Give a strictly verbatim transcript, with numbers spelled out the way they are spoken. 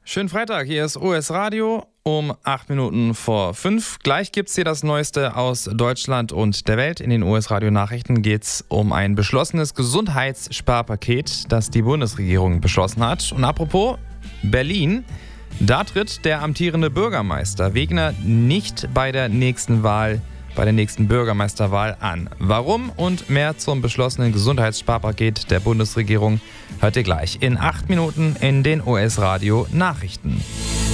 Schönen Freitag, hier ist O S Radio um acht Minuten vor fünf. Gleich gibt's hier das Neueste aus Deutschland und der Welt. In den O S Radio Nachrichten geht's um ein beschlossenes Gesundheitssparpaket, das die Bundesregierung beschlossen hat. Und apropos Berlin, da tritt der amtierende Bürgermeister Wegner nicht bei der nächsten Wahl, bei der nächsten Bürgermeisterwahl an. Warum und mehr zum beschlossenen Gesundheitssparpaket der Bundesregierung hört ihr gleich in acht Minuten in den O S Radio Nachrichten.